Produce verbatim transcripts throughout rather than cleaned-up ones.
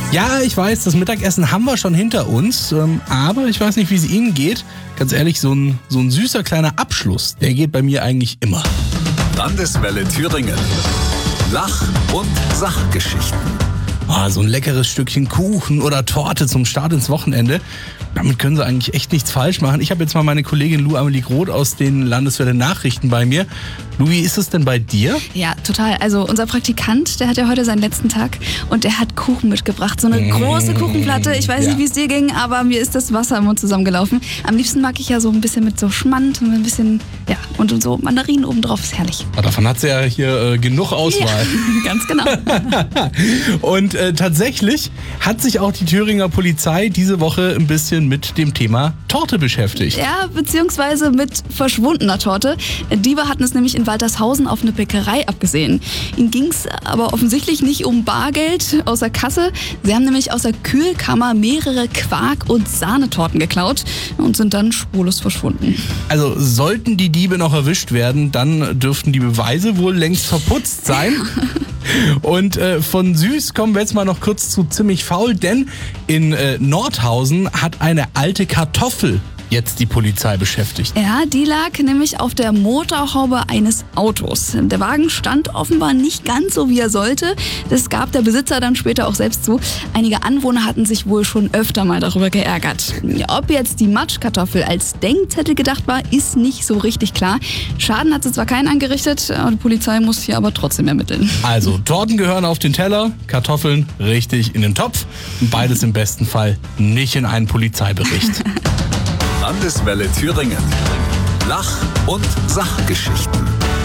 Ja, ich weiß, das Mittagessen haben wir schon hinter uns, ähm, aber ich weiß nicht, wie es Ihnen geht. Ganz ehrlich, so ein, so ein süßer kleiner Abschluss, der geht bei mir eigentlich immer. Landeswelle Thüringen. Lach- und Sachgeschichten. Oh, so ein leckeres Stückchen Kuchen oder Torte zum Start ins Wochenende. Damit können Sie eigentlich echt nichts falsch machen. Ich habe jetzt mal meine Kollegin Lou Amelie Groth aus den Landeswelle Nachrichten bei mir. Lou, wie ist es denn bei dir? Ja, total. Also unser Praktikant, der hat ja heute seinen letzten Tag und der hat Kuchen mitgebracht. So eine mmh, große Kuchenplatte. Ich weiß ja. nicht, wie es dir ging, aber mir ist das Wasser im Mund zusammengelaufen. Am liebsten mag ich ja so ein bisschen mit so Schmand und ein bisschen, ja, und so Mandarinen obendrauf. Ist herrlich. Aber davon hat sie ja hier äh, genug Auswahl. Ja, ganz genau. Und äh, tatsächlich hat sich auch die Thüringer Polizei diese Woche ein bisschen mit dem Thema Torte beschäftigt. Ja, beziehungsweise mit verschwundener Torte. Diebe hatten es nämlich in Waltershausen auf eine Bäckerei abgesehen. Ihnen ging es aber offensichtlich nicht um Bargeld aus der Kasse. Sie haben nämlich aus der Kühlkammer mehrere Quark- und Sahnetorten geklaut und sind dann spurlos verschwunden. Also sollten die Diebe noch erwischt werden, dann dürften die Beweise wohl längst verputzt sein. Und äh, von süß kommen wir jetzt mal noch kurz zu ziemlich faul, denn in äh, Nordhausen hat eine alte Kartoffel jetzt die Polizei beschäftigt. Ja, die lag nämlich auf der Motorhaube eines Autos. Der Wagen stand offenbar nicht ganz so, wie er sollte. Das gab der Besitzer dann später auch selbst zu. Einige Anwohner hatten sich wohl schon öfter mal darüber geärgert. Ob jetzt die Matschkartoffel als Denkzettel gedacht war, ist nicht so richtig klar. Schaden hat sie zwar keinen angerichtet, die Polizei muss hier aber trotzdem ermitteln. Also, Torten gehören auf den Teller, Kartoffeln richtig in den Topf. Und beides im besten Fall nicht in einen Polizeibericht. Landeswelle Thüringen. Lach- und Sachgeschichten.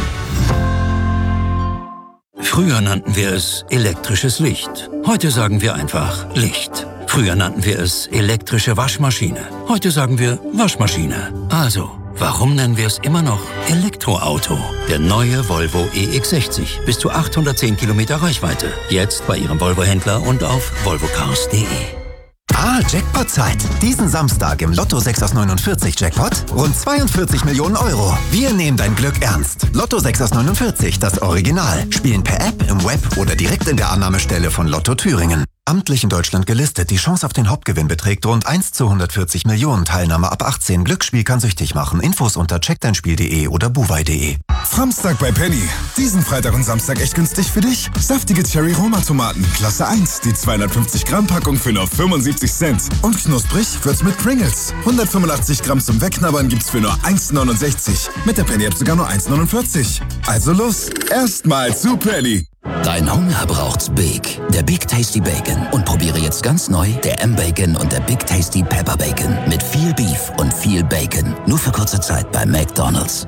Früher nannten wir es elektrisches Licht. Heute sagen wir einfach Licht. Früher nannten wir es elektrische Waschmaschine. Heute sagen wir Waschmaschine. Also, warum nennen wir es immer noch Elektroauto? Der neue Volvo E X sechzig. Bis zu achthundertzehn Kilometer Reichweite. Jetzt bei Ihrem Volvo-Händler und auf volvo cars punkt de. Ah, Jackpot-Zeit. Diesen Samstag im Lotto sechs aus neunundvierzig Jackpot rund zweiundvierzig Millionen Euro. Wir nehmen dein Glück ernst. Lotto sechs aus neunundvierzig, das Original. Spielen per App, im Web oder direkt in der Annahmestelle von Lotto Thüringen. Amtlich in Deutschland gelistet. Die Chance auf den Hauptgewinn beträgt rund eins zu hundertvierzig Millionen. Teilnahme ab achtzehn. Glücksspiel kann süchtig machen. Infos unter checkdeinspiel punkt de oder buwei punkt de. Samstag bei Penny. Diesen Freitag und Samstag echt günstig für dich. Saftige Cherry-Roma-Tomaten, Klasse eins. Die zweihundertfünfzig Gramm Packung für nur fünfundsiebzig Cent. Und knusprig wird's mit Pringles. hundertfünfundachtzig Gramm zum Wegknabbern gibt's für nur eins neunundsechzig. Mit der Penny-App sogar nur eins neunundvierzig. Also los, erstmal zu Penny. Dein Hunger braucht's Big. Der Big Tasty Bacon. Und probiere jetzt ganz neu der M-Bacon und der Big Tasty Pepper Bacon. Mit viel Beef und viel Bacon. Nur für kurze Zeit bei McDonald's.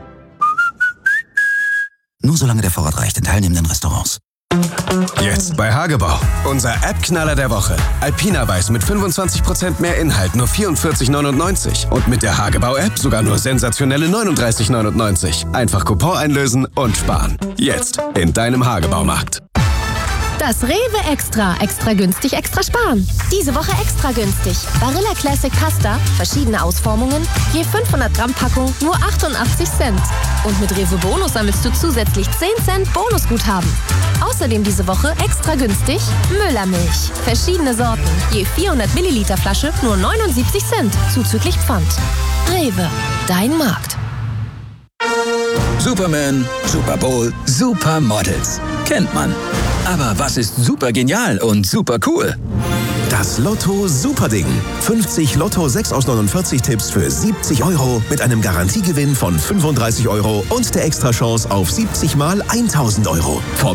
Nur solange der Vorrat reicht in teilnehmenden Restaurants. Jetzt bei Hagebau. Unser App-Knaller der Woche. Alpina Weiß mit fünfundzwanzig Prozent mehr Inhalt, nur vierundvierzig neunundneunzig. Und mit der Hagebau-App sogar nur sensationelle neununddreißig neunundneunzig. Einfach Coupon einlösen und sparen. Jetzt in deinem Hagebaumarkt. Das Rewe Extra. Extra günstig, extra sparen. Diese Woche extra günstig. Barilla Classic Pasta, verschiedene Ausformungen, je fünfhundert Gramm Packung, nur achtundachtzig Cent. Und mit Rewe Bonus sammelst du zusätzlich zehn Cent Bonusguthaben. Außerdem diese Woche extra günstig Müllermilch. Verschiedene Sorten, je vierhundert Milliliter Flasche, nur neunundsiebzig Cent, zuzüglich Pfand. Rewe, dein Markt. Superman, Super Bowl, Supermodels. Kennt man. Aber was ist super genial und super cool? Das Lotto Superding. fünfzig Lotto sechs aus neunundvierzig Tipps für siebzig Euro mit einem Garantiegewinn von fünfunddreißig Euro und der Extrachance auf siebzig mal tausend Euro.